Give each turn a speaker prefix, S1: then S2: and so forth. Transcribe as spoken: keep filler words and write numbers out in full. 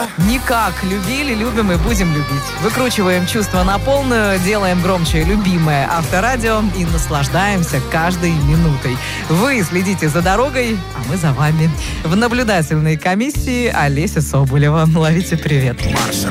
S1: Никак. Любили, любим и будем любить. Выкручиваем чувства на полную, делаем громче любимое Авторадио и наслаждаемся каждой минутой. Вы следите за дорогой, а мы за вами. В наблюдательной комиссии Олеся Соболева. Ловите привет.